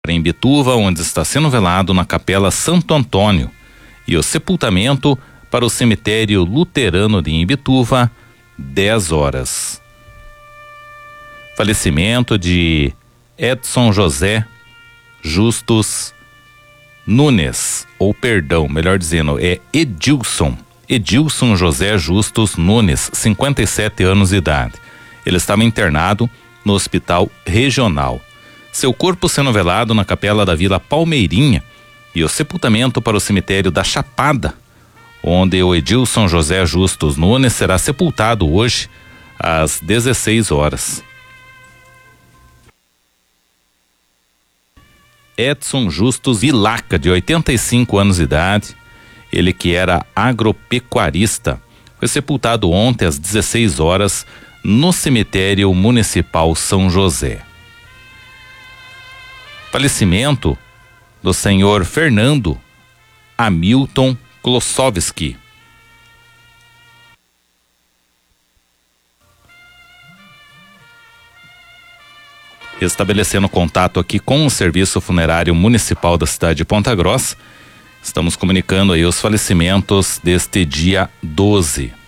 em Imbituva, onde está sendo velado na Capela Santo Antônio, e o sepultamento para o cemitério luterano de Imbituva, 10 horas. Falecimento de Edson José Justus Nunes, ou perdão, melhor dizendo, é Edilson José Justus Nunes, 57 anos de idade. Ele estava internado no Hospital Regional. Seu corpo sendo velado na capela da Vila Palmeirinha e o sepultamento para o cemitério da Chapada, onde o Edilson José Justus Nunes será sepultado hoje às 16 horas. Edson Justus Vilaca, de 85 anos de idade, ele que era agropecuarista, foi sepultado ontem às 16 horas no cemitério municipal São José. Falecimento do senhor Fernando Hamilton Klossowski. Estabelecendo contato aqui com o Serviço Funerário Municipal da cidade de Ponta Grossa, estamos comunicando aí os falecimentos deste dia 12.